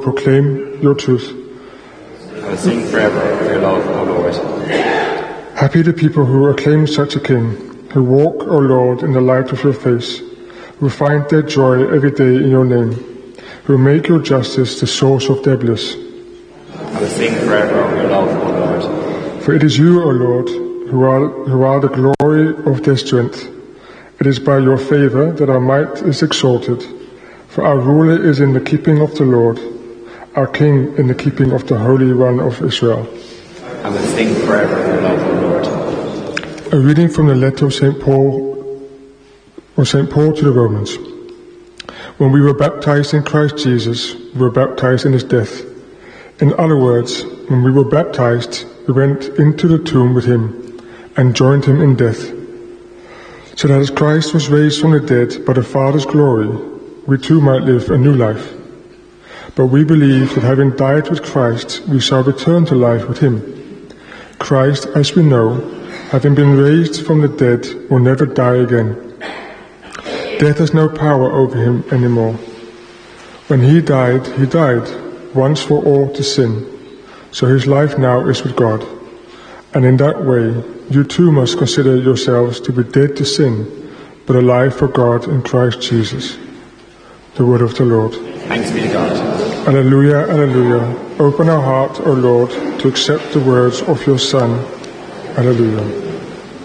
proclaim your truth. I will sing forever of your love, O Lord. Happy the people who acclaim such a king, who walk, O Lord, in the light of your face, who find their joy every day in your name, who make your justice the source of their bliss. I will sing forever of your love, O Lord. For it is you, O Lord, who are the glory of their strength. It is by your favor that our might is exalted. For our ruler is in the keeping of the Lord, our king in the keeping of the Holy One of Israel. I will sing forever of your love, O Lord. A reading from the letter of St. Paul to the Romans. When we were baptized in Christ Jesus, we were baptized in his death. In other words, when we were baptized, we went into the tomb with him and joined him in death, so that as Christ was raised from the dead by the Father's glory, we too might live a new life. But we believe that having died with Christ, we shall return to life with him. Christ, as we know, having been raised from the dead, will never die again. Death has no power over him anymore. When he died once for all to sin, so his life now is with God. And in that way, you too must consider yourselves to be dead to sin, but alive for God in Christ Jesus. The word of the Lord. Thanks be to God. Alleluia, alleluia. Open our heart, O Lord, to accept the words of your Son. Alleluia.